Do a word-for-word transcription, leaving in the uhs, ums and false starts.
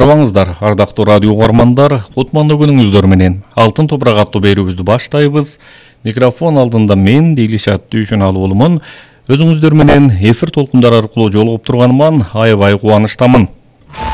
Арыбаңыздар, ардактуу радио угармандар, кутмандуу күнүңүздөр менен Алтын топурак аттуу берүүбүздү баштайбыз. Микрофон алдында мен Дейлишат Дүйшөналы болумун. Өзүңүздөр менен эфир толкундары аркылуу жолугуп турганыман аябай кубанычтамын.